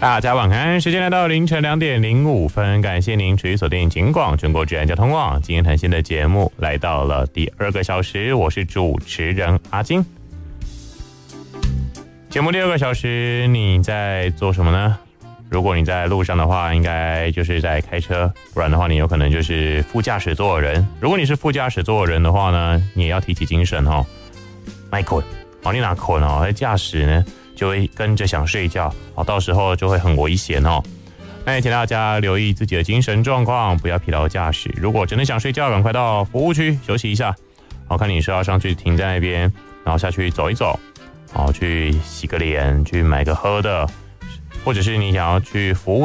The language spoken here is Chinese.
大家晚安，时间来到凌晨2点05分，感谢您持续锁定警广全国治安交通网。今天谈心的节目来到了第2个小时，我是主持人阿金。节目第2个小时你在做什么呢？如果你在路上的话，应该就是在开车，不然的话你有可能就是副驾驶座的人。如果你是副驾驶座的人的话呢，你也要提起精神哦，麦困哦，你哪困哦？驾驶呢就会跟着想睡觉，到时候就会很危险哦。那也请大家留意自己的精神状况，不要疲劳驾驶。如果真的想睡觉，赶快到服务区休息一下。看你是要上去停在那边，然后下去走一走，去洗个脸，去买个喝的，或者是你想要去服务